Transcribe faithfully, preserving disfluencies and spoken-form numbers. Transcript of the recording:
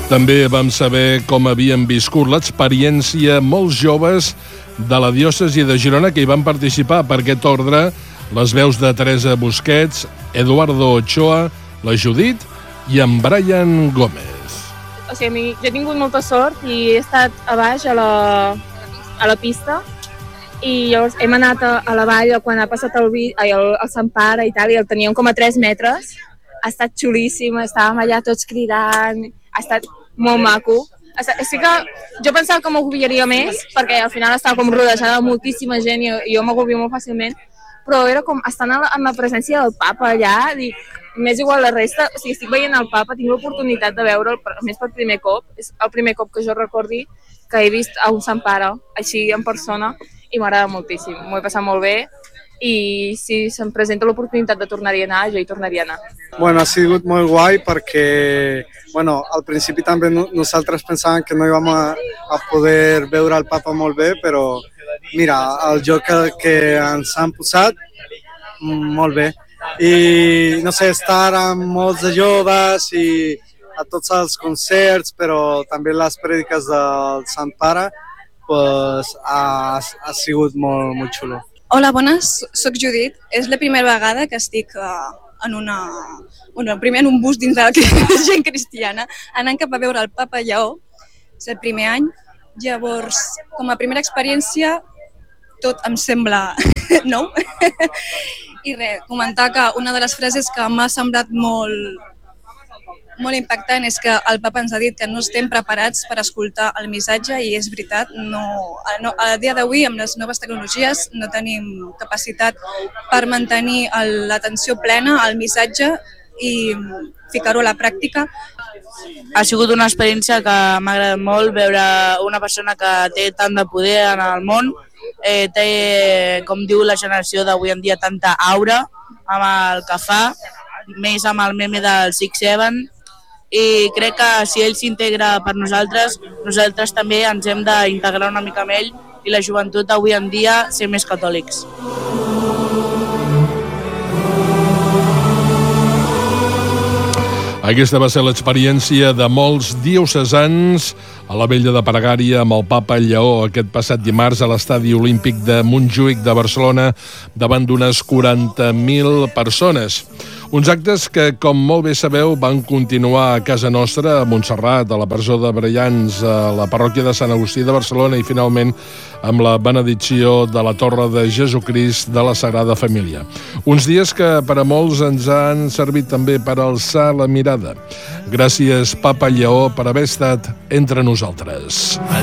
També vam saber com havien viscut l'experiència molts joves de la diòcesi de Girona que hi van participar per aquest ordre, les veus de Teresa Busquets, Eduardo Ochoa, la Judit i en Brian Gómez. O sigui, a mi, jo he tingut molta sort i he estat a baix a la, a la pista i llavors hem anat a, a la vall quan ha passat el, el, el Sant Pare i tal, i el teníem com a tres metres. Ha estat xulíssim, estàvem allà tots cridant, ha estat molt maco. Sí que jo pensava que m'agobiaria més, perquè al final estava com rodejada de moltíssima gent i, i jo m'agobio molt fàcilment, però era com estant en la, en la presència del papa allà, dic, m'és igual la resta, o sigui, estic veient el papa, tinc l'oportunitat de veure'l, a més per primer cop, és el primer cop que jo recordi que he vist a un Sant Pare, així en persona, i m'agrada moltíssim, m'ho he passat molt bé, i si se'm presenta l'oportunitat de tornar-hi a anar, jo hi tornaria a anar. Bueno, ha sigut molt guai perquè, bueno, al principi també nosaltres pensàvem que no íbamos a, a poder veure el papa molt bé, però mira, el joc que, que ens han posat, molt bé. I, no sé, estar amb molts de joves i a tots els concerts, però també les prèdiques del Sant Pare, pues, ha, ha sigut molt, molt xulo. Hola, bones, soc Judit. És la primera vegada que estic uh, en una... Bueno, primer en un bus dins de la gent cristiana, anant cap a veure el Papa Lleó. És el primer any. Llavors, com a primera experiència, tot em sembla nou. I res, comentar que una de les frases que m'ha semblat molt, molt impactant és que el papa ens ha dit que no estem preparats per escoltar el missatge i és veritat, no, no, a dia d'avui amb les noves tecnologies no tenim capacitat per mantenir l'atenció plena al missatge i ficar-ho a la pràctica. Ha sigut una experiència que m'ha agradat molt veure una persona que té tant de poder en el món, eh, té, com diu la generació d'avui en dia, tanta aura amb el que fa, més amb el meme del Six Seven, i crec que si ell s'integra per nosaltres, nosaltres també ens hem d'integrar una mica amb ell i la joventut avui en dia ser més catòlics. Aquesta va ser l'experiència de molts diocesans a la Vella de Pregària amb el Papa Lleó aquest passat dimarts a l'Estadi Olímpic de Montjuïc de Barcelona davant d'unes quaranta mil persones. Uns actes que, com molt bé sabeu, van continuar a casa nostra, a Montserrat, a la presó de Brellans, a la parròquia de Sant Agustí de Barcelona i, finalment, amb la benedicció de la Torre de Jesucrist de la Sagrada Família. Uns dies que per a molts ens han servit també per alçar la mirada. Gràcies, Papa Lleó, per haver estat entre nosaltres.